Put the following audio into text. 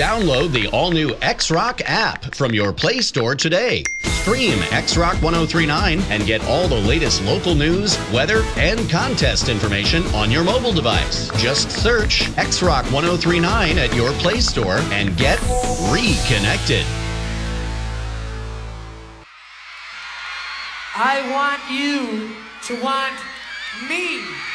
Download the all-new X-Rock app from your Play Store today. Stream X-Rock 1039 and get all the latest local news, weather, and contest information on your mobile device. Just search X-Rock 1039 at your Play Store and get reconnected. I want you to want me.